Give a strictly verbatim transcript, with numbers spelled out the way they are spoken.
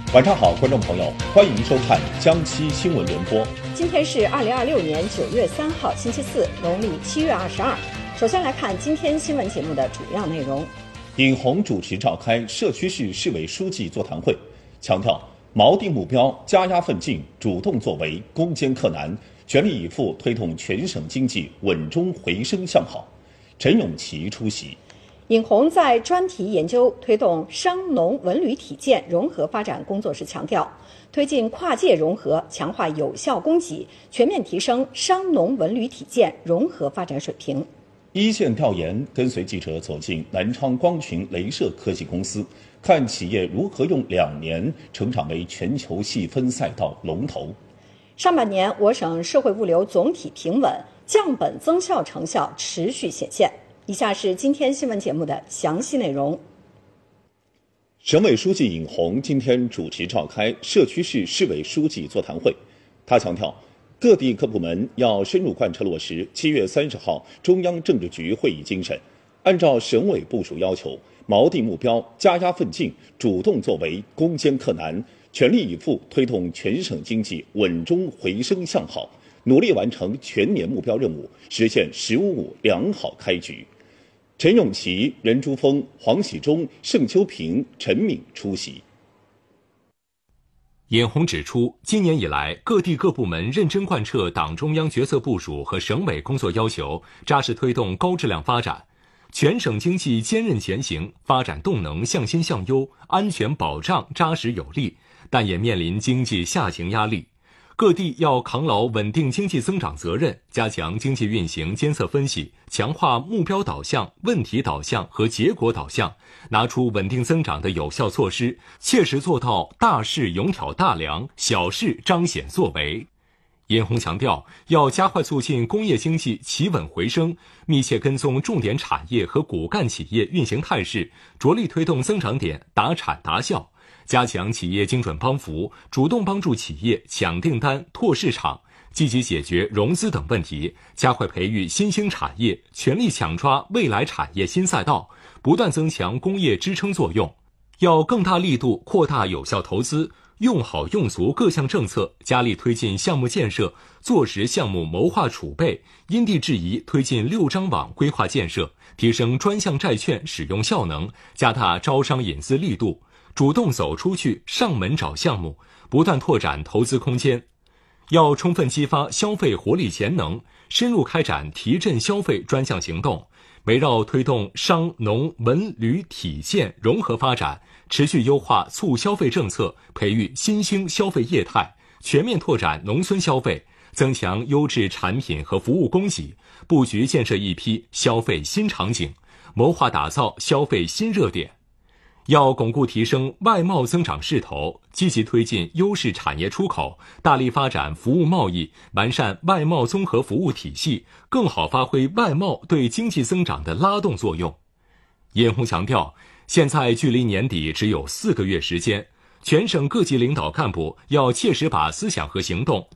晚上好，观众朋友，欢迎收看江西新闻联播。 今天是二零二六年九月三号，星期四，农历七月二十二。首先来看今天新闻节目的主要内容。 尹红主持召开社区市市委书记座谈会，强调锚定目标，加压奋进，主动作为，攻坚克难，全力以赴推动全省经济稳中回升向好。陈永琪出席。 尹红在专题研究推动商农文旅体建融合发展工作时强调，推进跨界融合，强化有效供给，全面提升商农文旅体建融合发展水平。 一线调研跟随记者走进南昌光群镭射科技公司，看企业如何用两年成长为全球细分赛道龙头。 上半年我省社会物流总体平稳，降本增效成效持续显现。以下是今天新闻节目的详细内容。 省委书记尹红今天主持召开社区市市委书记座谈会，他强调，各地各部门要深入贯彻落实七月三十号中央政治局会议精神，按照省委部署要求，锚定目标，加压奋进，主动作为，攻坚克难，全力以赴推动全省经济稳中回升向好，努力完成全年目标任务，实现“十五五”良好开局。陈永琪、任珠峰、黄喜忠、盛秋平、陈敏出席。 尹红指出，今年以来，各地各部门认真贯彻党中央决策部署和省委工作要求，扎实推动高质量发展，全省经济坚韧前行，发展动能向新向优，安全保障扎实有力，但也面临经济下行压力。各地要扛牢稳定经济增长责任，加强经济运行监测分析，强化目标导向、问题导向和结果导向，拿出稳定增长的有效措施，切实做到大事勇挑大梁，小事彰显作为。尹红强调，要加快促进工业经济企稳回升，密切跟踪重点产业和骨干企业运行态势，着力推动增长点达产达效，加强企业精准帮扶，主动帮助企业抢订单、拓市场，积极解决融资等问题，加快培育新兴产业，全力抢抓未来产业新赛道，不断增强工业支撑作用。要更大力度扩大有效投资，用好用足各项政策，加力推进项目建设，做实项目谋划储备，因地制宜推进六张网规划建设，提升专项债券使用效能，加大招商引资力度，主动走出去，上门找项目，不断拓展投资空间。要充分激发消费活力潜能，深入开展提振消费专项行动，围绕推动商农文旅体建融合发展，持续优化促消费政策，培育新兴消费业态，全面拓展农村消费，增强优质产品和服务供给，布局建设一批消费新场景，谋划打造消费新热点。要巩固提升外贸增长势头，积极推进优势产业出口，大力发展服务贸易，完善外贸综合服务体系，更好发挥外贸对经济增长的拉动作用。尹红强调，现在距离年底只有四个月时间，全省各级领导干部要切实把思想和行动